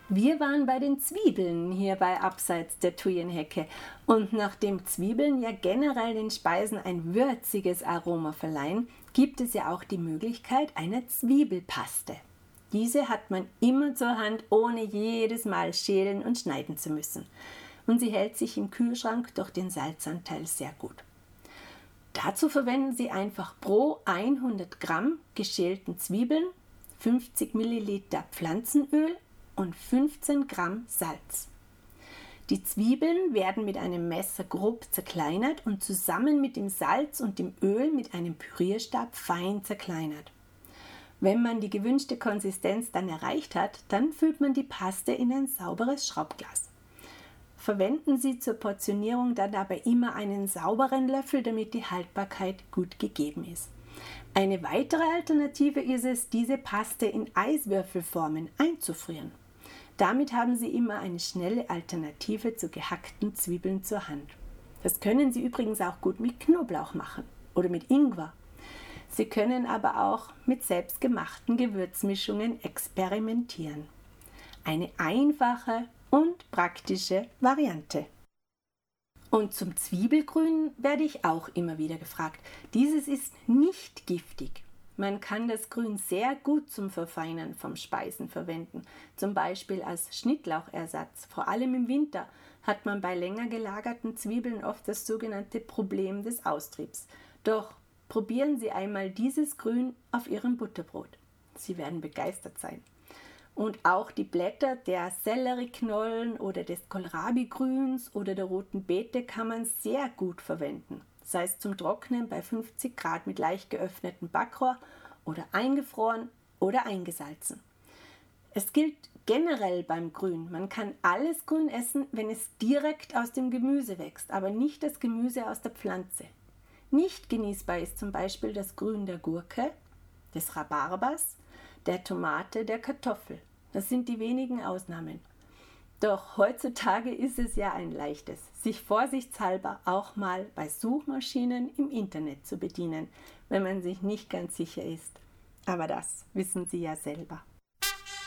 Wir waren bei den Zwiebeln hier bei Abseits der Thujenhecke und nachdem Zwiebeln ja generell den Speisen ein würziges Aroma verleihen, gibt es ja auch die Möglichkeit einer Zwiebelpaste. Diese hat man immer zur Hand, ohne jedes Mal schälen und schneiden zu müssen. Und sie hält sich im Kühlschrank durch den Salzanteil sehr gut. Dazu verwenden Sie einfach pro 100 Gramm geschälten Zwiebeln 50 Milliliter Pflanzenöl und 15 Gramm Salz. Die Zwiebeln werden mit einem Messer grob zerkleinert und zusammen mit dem Salz und dem Öl mit einem Pürierstab fein zerkleinert. Wenn man die gewünschte Konsistenz dann erreicht hat, dann füllt man die Paste in ein sauberes Schraubglas. Verwenden Sie zur Portionierung dann aber immer einen sauberen Löffel, damit die Haltbarkeit gut gegeben ist. Eine weitere Alternative ist es, diese Paste in Eiswürfelformen einzufrieren. Damit haben Sie immer eine schnelle Alternative zu gehackten Zwiebeln zur Hand. Das können Sie übrigens auch gut mit Knoblauch machen oder mit Ingwer. Sie können aber auch mit selbstgemachten Gewürzmischungen experimentieren. Eine einfache und praktische Variante. Und zum Zwiebelgrün werde ich auch immer wieder gefragt. Dieses ist nicht giftig. Man kann das Grün sehr gut zum Verfeinern von Speisen verwenden, zum Beispiel als Schnittlauchersatz. Vor allem im Winter hat man bei länger gelagerten Zwiebeln oft das sogenannte Problem des Austriebs. Doch probieren Sie einmal dieses Grün auf Ihrem Butterbrot. Sie werden begeistert sein. Und auch die Blätter der Sellerieknollen oder des Kohlrabi-Grüns oder der roten Beete kann man sehr gut verwenden. Sei es zum Trocknen bei 50 Grad mit leicht geöffnetem Backrohr oder eingefroren oder eingesalzen. Es gilt generell beim Grün. Man kann alles Grün essen, wenn es direkt aus dem Gemüse wächst, aber nicht das Gemüse aus der Pflanze. Nicht genießbar ist zum Beispiel das Grün der Gurke, des Rhabarbers, der Tomate, der Kartoffel. Das sind die wenigen Ausnahmen. Doch heutzutage ist es ja ein leichtes, sich vorsichtshalber auch mal bei Suchmaschinen im Internet zu bedienen, wenn man sich nicht ganz sicher ist. Aber das wissen Sie ja selber.